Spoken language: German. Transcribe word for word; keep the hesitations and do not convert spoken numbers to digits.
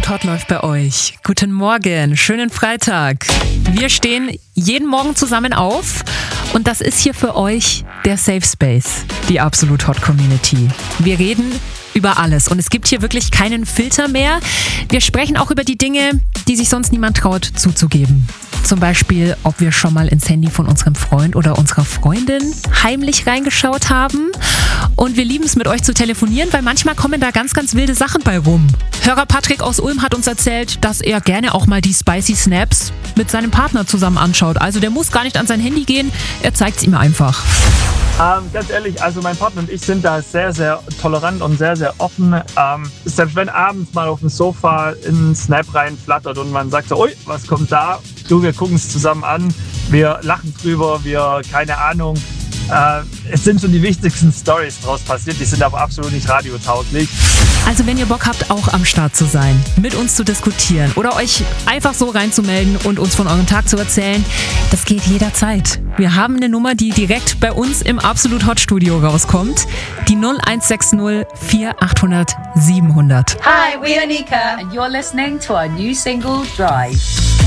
Hot läuft bei euch. Guten Morgen, schönen Freitag. Wir stehen jeden Morgen zusammen auf und das ist hier für euch der Safe Space, die Absolut Hot Community. Wir reden über alles und es gibt hier wirklich keinen Filter mehr. Wir sprechen auch über die Dinge, die sich sonst niemand traut zuzugeben. Zum Beispiel, ob wir schon mal ins Handy von unserem Freund oder unserer Freundin heimlich reingeschaut haben. Und wir lieben es, mit euch zu telefonieren, weil manchmal kommen da ganz, ganz wilde Sachen bei rum. Hörer Patrick aus Ulm hat uns erzählt, dass er gerne auch mal die Spicy Snaps mit seinem Partner zusammen anschaut. Also der muss gar nicht an sein Handy gehen, er zeigt es ihm einfach. Ähm, ganz ehrlich, also mein Partner und ich sind da sehr, sehr tolerant und sehr, sehr offen. Ähm, selbst wenn abends mal auf dem Sofa ein Snap reinflattert und man sagt so, ui, was kommt da? Du, wir gucken es zusammen an, wir lachen drüber, wir, keine Ahnung. Äh, es sind schon die wichtigsten Stories draus passiert, die sind aber absolut nicht radiotauglich. Also wenn ihr Bock habt, auch am Start zu sein, mit uns zu diskutieren oder euch einfach so reinzumelden und uns von eurem Tag zu erzählen, das geht jederzeit. Wir haben eine Nummer, die direkt bei uns im Absolut Hot Studio rauskommt. Die null eins sechs null vier achthundert siebenhundert. Hi, we are Nika and you're listening to our new single, Drive.